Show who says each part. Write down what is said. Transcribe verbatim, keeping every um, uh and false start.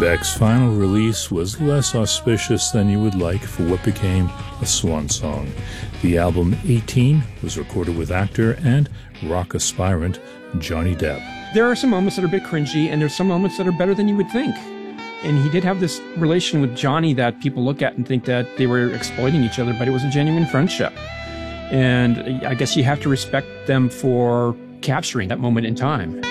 Speaker 1: Beck's final release was less auspicious than you would like for what became a swan song. The album eighteen was recorded with actor and rock aspirant Johnny Depp.
Speaker 2: There are some moments that are a bit cringy, and there's some moments that are better than you would think. And he did have this relation with Johnny that people look at and think that they were exploiting each other, but it was a genuine friendship. And I guess you have to respect them for capturing that moment in time.